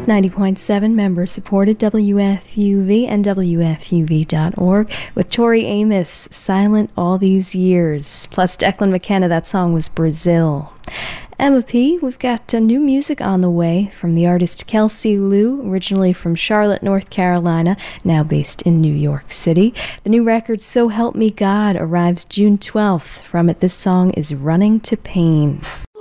90.7 member supported WFUV and WFUV.org with Tori Amos, Silent All These Years. Plus Declan McKenna, that song was Brazil. Emma P., we've got new music on the way from the artist Kelsey Lou, originally from Charlotte, North Carolina, now based in New York City. The new record, So Help Me God, arrives June 12th. From it, this song is Running to Pain.